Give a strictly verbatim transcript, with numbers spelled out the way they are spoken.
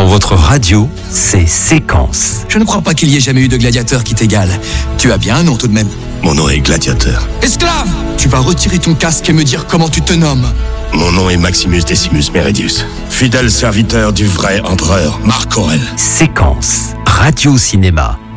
votre radio, c'est Séquence. Je ne crois pas qu'il y ait jamais eu de gladiateur qui t'égale. Tu as bien un nom tout de même. Mon nom est Gladiateur. Esclave! Tu vas retirer ton casque et me dire comment tu te nommes. Mon nom est Maximus Decimus Meridius, fidèle serviteur du vrai empereur Marc Aurèle. Séquence, radio-cinéma.